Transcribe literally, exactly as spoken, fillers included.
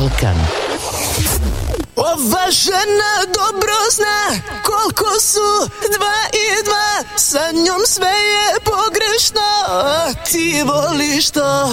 Balkan. Ova žena dobro zna koliko su dva i dva, sa njom sve je pogrešno, a ti voliš to.